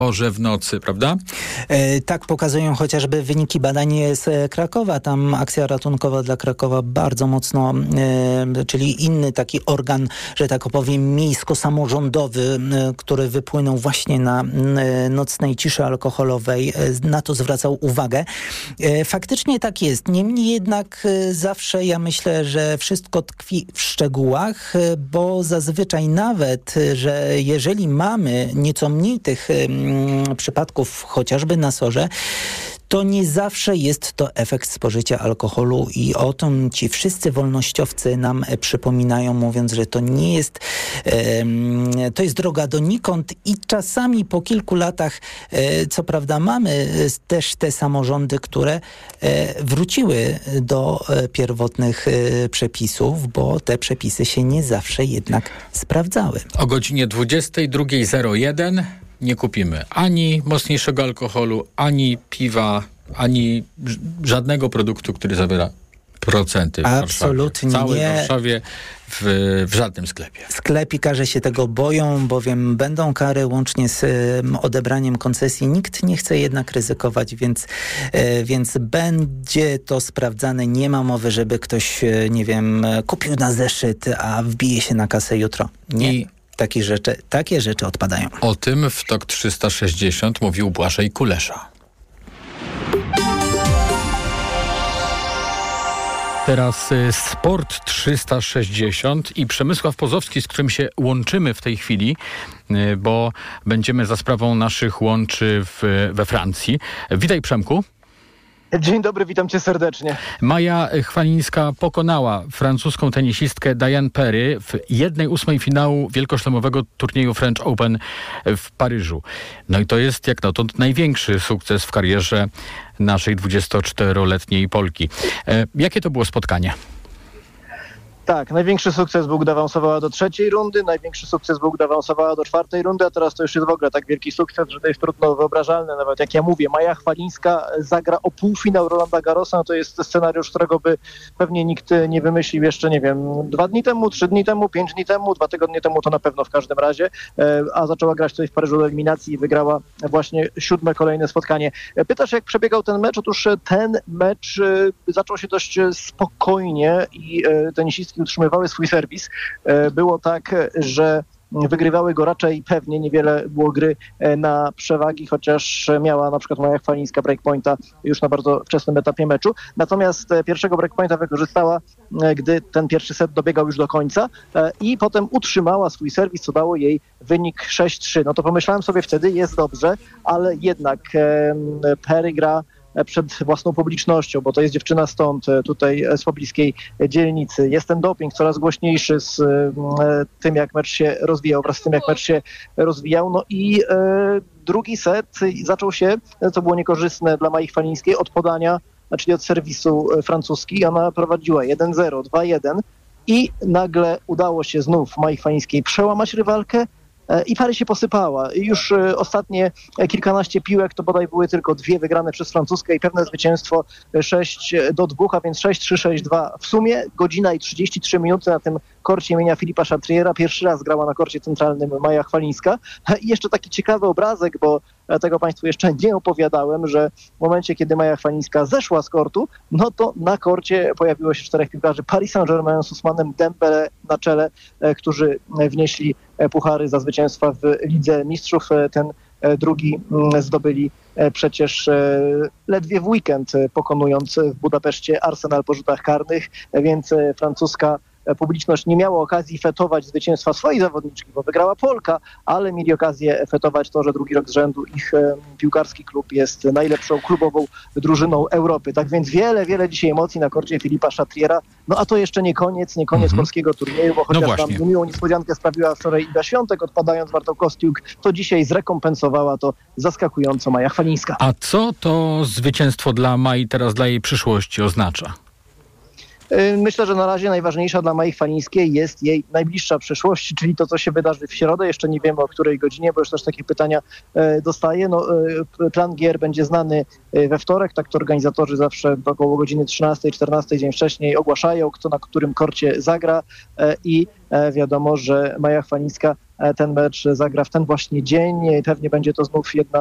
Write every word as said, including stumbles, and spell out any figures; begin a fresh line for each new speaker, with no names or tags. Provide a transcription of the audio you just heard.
Może w nocy, prawda?
E, tak pokazują chociażby wyniki badań z Krakowa. Tam akcja ratunkowa dla Krakowa bardzo mocno, e, czyli inny taki organ, że tak opowiem, miejsko-samorządowy, e, który wypłynął właśnie na e, nocnej ciszy alkoholowej, e, na to zwracał uwagę. E, faktycznie tak jest. Niemniej jednak e, zawsze ja myślę, że wszystko tkwi w szczegółach, e, bo zazwyczaj nawet, e, że jeżeli mamy nieco mniej tych e, przypadków chociażby na sorze, to nie zawsze jest to efekt spożycia alkoholu i o tym ci wszyscy wolnościowcy nam przypominają, mówiąc, że to nie jest, e, to jest droga donikąd i czasami po kilku latach, e, co prawda mamy też te samorządy, które e, wróciły do e, pierwotnych e, przepisów, bo te przepisy się nie zawsze jednak sprawdzały.
O godzinie dwudziestej drugiej zero jeden nie kupimy ani mocniejszego alkoholu, ani piwa, ani ż- żadnego produktu, który zawiera procenty.
Absolutnie
w całej
nie.
Warszawie, w, w żadnym sklepie.
Sklepikarze się tego boją, bowiem będą kary łącznie z um, odebraniem koncesji. Nikt nie chce jednak ryzykować, więc, e, więc będzie to sprawdzane. Nie ma mowy, żeby ktoś, e, nie wiem, kupił na zeszyt, a wbije się na kasę jutro. Nie. I Takie rzeczy, takie rzeczy odpadają.
O tym w Tok trzysta sześćdziesiąt mówił Błażej Kulesza. Teraz y, Sport trzysta sześćdziesiąt i Przemysław Pozowski, z którym się łączymy w tej chwili, y, bo będziemy za sprawą naszych łączy w, we Francji. Witaj, Przemku.
Dzień dobry, witam cię serdecznie.
Maja Chwalińska pokonała francuską tenisistkę Diane Perry w jednej ósmej finału wielkoszlemowego turnieju French Open w Paryżu. No i to jest jak dotąd największy sukces w karierze naszej dwudziestoczteroletniej Polki. E, jakie to było spotkanie?
Tak, największy sukces był, gdy awansowała do trzeciej rundy, największy sukces był, gdy awansowała do czwartej rundy, a teraz to już jest w ogóle tak wielki sukces, że to jest trudno wyobrażalne. Nawet jak ja mówię, Maja Chwalińska zagra o półfinał Rolanda Garrosa, no to jest scenariusz, którego by pewnie nikt nie wymyślił jeszcze, nie wiem, dwa dni temu, trzy dni temu, pięć dni temu, dwa tygodnie temu, to na pewno w każdym razie, a zaczęła grać tutaj w Paryżu do eliminacji i wygrała właśnie siódme kolejne spotkanie. Pytasz, jak przebiegał ten mecz? Otóż ten mecz zaczął się dość spokojnie i tenisistki utrzymywały swój serwis. Było tak, że wygrywały go raczej pewnie, niewiele było gry na przewagi, chociaż miała na przykład Maja Chwalińska breakpointa już na bardzo wczesnym etapie meczu. Natomiast pierwszego breakpointa wykorzystała, gdy ten pierwszy set dobiegał już do końca i potem utrzymała swój serwis, co dało jej wynik sześć trzy. No to pomyślałem sobie wtedy, jest dobrze, ale jednak Perry gra przed własną publicznością, bo to jest dziewczyna stąd, tutaj z pobliskiej dzielnicy. Jest ten doping coraz głośniejszy z e, tym, jak mecz się rozwijał, wraz z tym, jak mecz się rozwijał. No i e, drugi set zaczął się, co było niekorzystne dla Mai Chwalińskiej, od podania, czyli od serwisu francuski. Ona prowadziła jeden zero, dwa jeden i nagle udało się znów Mai Chwalińskiej przełamać rywalkę i Pary się posypała. Już ostatnie kilkanaście piłek to bodaj były tylko dwie wygrane przez francuskę i pewne zwycięstwo sześć do dwóch, a więc sześć trzy, sześć dwa. W sumie godzina i trzydzieści trzy minuty na tym korcie imienia Filipa Chatriera. Pierwszy raz grała na korcie centralnym Maja Chwalińska. I jeszcze taki ciekawy obrazek, bo tego Państwu jeszcze nie opowiadałem, że w momencie, kiedy Maja Chwalińska zeszła z kortu, no to na korcie pojawiło się czterech piłkarzy Paris Saint-Germain z Ousmanem Dembele na czele, którzy wnieśli puchary za zwycięstwa w Lidze Mistrzów. Ten drugi zdobyli przecież ledwie w weekend, pokonując w Budapeszcie Arsenal po rzutach karnych, więc francuska publiczność nie miała okazji fetować zwycięstwa swojej zawodniczki, bo wygrała Polka, ale mieli okazję fetować to, że drugi rok z rzędu ich e, piłkarski klub jest najlepszą klubową drużyną Europy. Tak więc wiele, wiele dzisiaj emocji na korcie Filipa Chatriera. No a to jeszcze nie koniec, nie koniec mm-hmm. polskiego turnieju, bo chociaż
no
tam miłą niespodziankę sprawiła wczoraj Iga Świątek, odpadając Bartoł Kostiuk, to dzisiaj zrekompensowała to zaskakująco Maja Chwalińska.
A co to zwycięstwo dla Mai teraz, dla jej przyszłości oznacza?
Myślę, że na razie najważniejsza dla Mai Chwalińskiej jest jej najbliższa przyszłość, czyli to, co się wydarzy w środę. Jeszcze nie wiemy, o której godzinie, bo już też takie pytania e, dostaję. No, e, plan gier będzie znany we wtorek, tak to organizatorzy zawsze około godziny trzynastej, czternastej dzień wcześniej ogłaszają, kto na którym korcie zagra e, i e, wiadomo, że Maja Chwalińska ten mecz zagra w ten właśnie dzień. Pewnie będzie to znów jedna